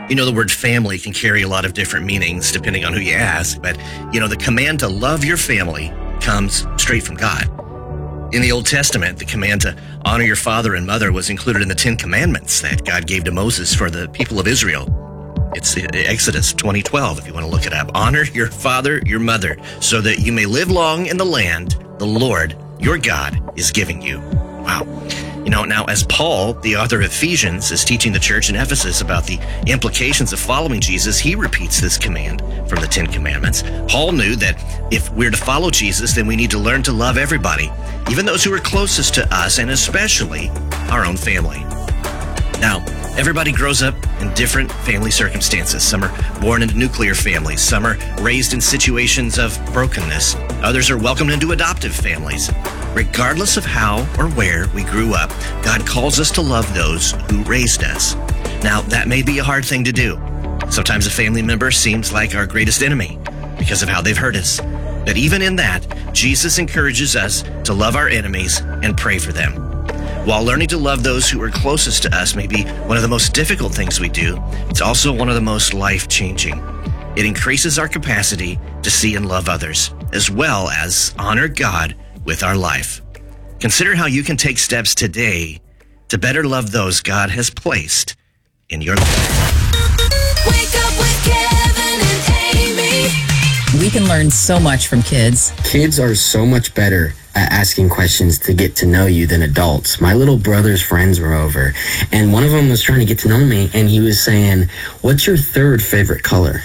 You know, the word family can carry a lot of different meanings depending on who you ask, but, the command to love your family comes straight from God. In the Old Testament, the command to honor your father and mother was included in the 10 Commandments that God gave to Moses for the people of Israel. It's Exodus 20:12, if you want to look it up. Honor your father, your mother, so that you may live long in the land the Lord, your God, is giving you. Wow. Now, as Paul, the author of Ephesians, is teaching the church in Ephesus about the implications of following Jesus, he repeats this command from the 10 Commandments. Paul knew that if we're to follow Jesus, then we need to learn to love everybody, even those who are closest to us, and especially our own family. Now, everybody grows up in different family circumstances. Some are born into nuclear families. Some are raised in situations of brokenness. Others are welcomed into adoptive families. Regardless of how or where we grew up, God calls us to love those who raised us. Now, that may be a hard thing to do. Sometimes a family member seems like our greatest enemy because of how they've hurt us. But even in that, Jesus encourages us to love our enemies and pray for them. While learning to love those who are closest to us may be one of the most difficult things we do, it's also one of the most life-changing. It increases our capacity to see and love others, as well as honor God with our life. Consider how you can take steps today to better love those God has placed in your life. Wake up with Kevin and Amy. We can learn so much from kids. Kids are so much better at asking questions to get to know you than adults. My little brother's friends were over, and one of them was trying to get to know me, and he was saying, "What's your third favorite color?"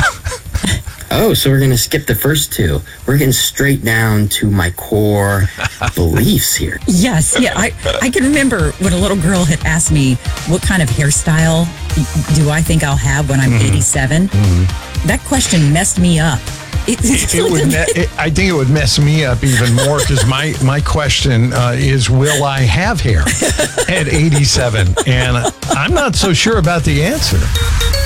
Oh, so we're going to skip the first two. We're getting straight down to my core beliefs here. Yes, yeah. I can remember when a little girl had asked me, what kind of hairstyle do I think I'll have when I'm 87? That question messed me up. I think it would mess me up even more because my question is, will I have hair at 87? And I'm not so sure about the answer.